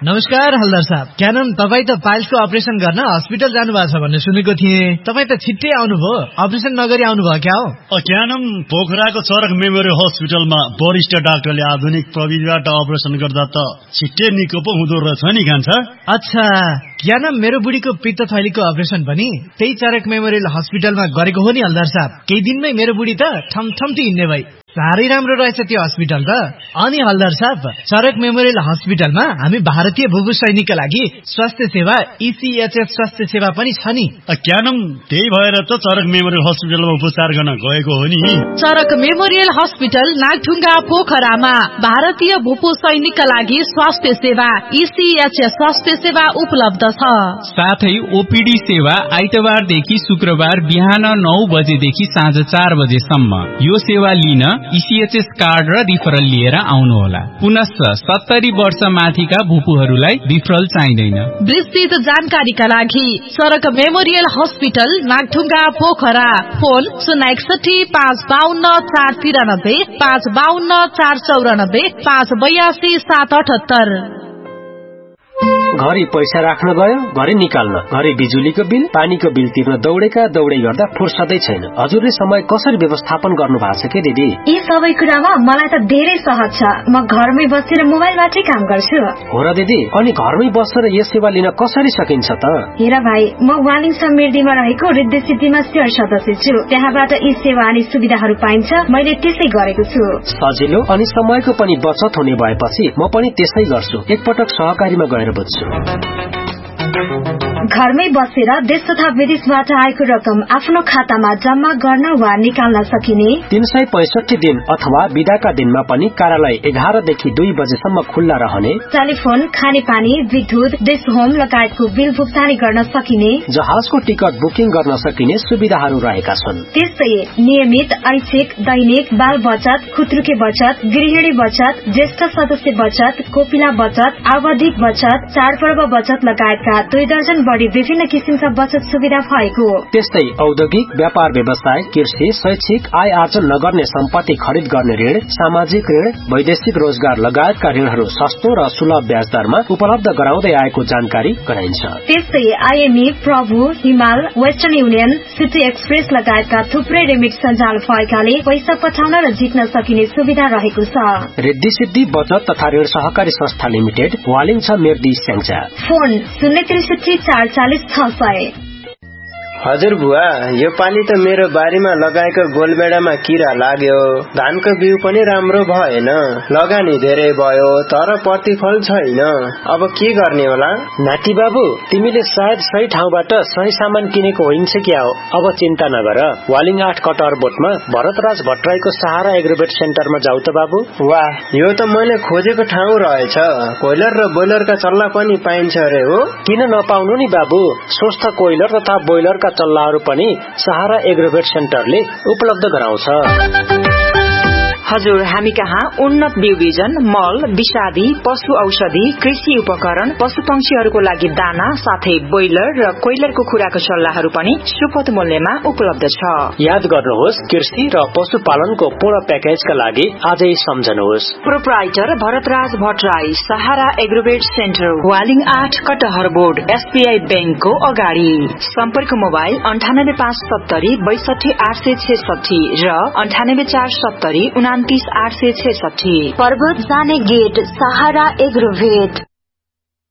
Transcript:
नमस्कार हल्दार साहब। क्यानन तपाईँ त पाइल्सको अपरेसन गर्न हस्पिटल जानुभएको छ भन्ने सुनेको थिएँ। तपाईँ त छिट्टै आउनुभयो, अपरेसन नगरी आउनुभयो क्या हो? क्यानन पोखराको चरक मेमोरियल हस्पिटलमा वरिष्ठ डाक्टरले आधुनिक प्रविधिबाट अपरेसन गर्दा त छिट्टै निको पो हुँदो रहेछ नि कान्छा। अच्छा, क्यानन मेरो बुढीको पित्त थैलीको अपरेसन पनि त्यही चरक मेमोरियल हस्पिटलमा गरेको हो नि हल्दार साहब। केही दिनमै मेरो बुढी त ठमठम्ती हिँड्ने भई। साह्रै राम्रो रहेछ त्यो हस्पिटल त। अनि हल्दार साहब, चरक मेमोरियल हस्पिटलमा हामी भारतीय भूभू सैनिकका लागि स्वास्थ्य सेवा ECHS स्वास्थ्य सेवा पनि छ नि। क्यानन त्यही भएर त चरक मेमोरियल हस्पिटलमा उपचार गर्न गएको हो नि। चरक मेमोरियल हस्पिटल नागढुङ्गा पोखरामा भारतीय भूभू सैनिकका लागि स्वास्थ्य सेवा ECHS स्वास्थ्य सेवा उपलब्ध छ। साथै ओपीडी सेवा आइतबारदेखि शुक्रबार बिहान 9 बजेदेखि साँझ 4 बजेसम्म। यो सेवा लिन ECHS कार्ड र रिफरल लिएर आउनुहोला। पुनश्च 70 वर्ष माथिका भूपूहरूलाई रिफरल चाहिँदैन। विस्तृत जानकारीका लागि चरक memorial hospital Nagdhunga Pokhara, phone 061 552 493 552 494 582 778। घरि पैसा राख्न गयो, घरि निकाल्न, घरि बिजुलीको बिल, पानीको बिल तिर्न दौडेका दौडै गर्दा फुर्सदै छैन। हजुरले समय कसरी व्यवस्थापन गर्नु भएको छ के दिदी? यी सबै कुरामा मलाई त धेरै सहज छ। म घरमै बसेर मोबाइलबाटै काम गर्छु। हो र दिदी, अनि घरमै बसेर यो सेवा लिन कसरी सकिन्छ त? हेर भाइ, म वालिङ समृद्धिमा रहेको रिद्धि सिद्धिमा शेयर सदस्य छु। त्यहाँबाट यी सेवा अनि सुविधाहरू पाइन्छ। मैले त्यसै गरेको छु। सजिलो अनि समयको पनि बचत हुने भएपछि म पनि त्यसै गर्छु। एकपटक सहकारीमा गएर बुझ्छु। घरमै बसेर देश तथा विदेशबाट आएको रकम आफ्नो खातामा जम्मा गर्न वा निकाल्न सकिने 365 दिन अथवा बिदाका दिनमा पनि कार्यालय 11 देखि 2 बजेसम्म खुल्ला रहने, टेलिफोन, खानेपानी, विद्युत, देश होम लगायतको बिल भुक्तानी गर्न सकिने, जहाजको टिकट बुकिङ गर्न सकिने सुविधाहरू रहेका छन्। त्यस्तै नियमित, ऐच्छिक, दैनिक, बाल बचत, खुत्रुके बचत, गृहिणी बचत, ज्येष्ठ सदस्य बचत, कोपिला बचत, आवधिक बचत, चाडपर्व बचत लगायतका 2 दर्जन बढी विभिन्न किसिमका बचत सुविधा भएको। त्यस्तै औद्योगिक, व्यापार व्यवसाय, कृषि, शैक्षिक, आय आर्जन नगर्ने सम्पत्ति खरिद गर्ने ऋण, सामाजिक ऋण, वैदेशिक रोजगार लगायतका ऋणहरू सस्तो र सुलभ ब्याज दरमा उपलब्ध गराउँदै आएको जानकारी गराइन्छ। त्यस्तै IME, प्रभु, हिमाल, वेस्टर्न युनियन, सिटी एक्सप्रेस लगायतका थुप्रै रेमिट सञ्जाल भएकाले पैसा पठाउन र जित्न सकिने सुविधा रहेको छ। रिद्धि सिद्धि बचत तथा ऋण सहकारी संस्था लिमिटेड, वालिङ छ मेर्दी स्याङ्जा। फोन 063 440 600। हजुर बुवा, यो पाली त मेरो बारीमा लगाएको गोलबेडामा किरा लाग्यो। धानको बिउ पनि राम्रो भएन, लगानी धेरै भयो तर प्रतिफल छैन। अब के गर्ने होला? नाति बाबु, तिमीले सायद सही ठाउँबाट सही सामान किनेको होइन्छ क्या हो। अब चिन्ता नगर, वालिङ 8 कटहर बोटमा भरतराज भट्टराईको सहारा एग्रोवेट सेन्टरमा जाऊ त बाबु। वाह, यो त मैले खोजेको ठाउँ रहेछ। कोइलर र बोइलरका चल्ला पनि पाइन्छ अरे हो? किन नपाउनु नि बाबु, स्वस्थ कोइलर तथा बोइलरका चल्लाहरू पनि सहारा एग्रोवेट सेन्टरले उपलब्ध गराउँछ। हजुर, हामी कहाँ उन्नत बिउ बिजन, मल, विषादी, पशु औषधि, कृषि उपकरण, पशु पंक्षीहरूको लागि दाना साथै बोइलर र कोइलरको खुराको सल्लाहहरू पनि सुपथ मूल्यमा उपलब्ध छ। याद गर्नुहोस्, कृषि र पशुपालनको पूर्ण प्याकेजका लागि आजै सम्झनुहोस्। प्रोप्राइटर भरतराज भट्टराई, सहारा एग्रोवेट सेन्टर, वालिङ 8 कटहर बोर्ड, SBI बैंकको अगाडि। सम्पर्क मोबाइल 98570 62 866 र 98470 29 866। पर्वत जाने गेट, सहारा एग्रोवेट।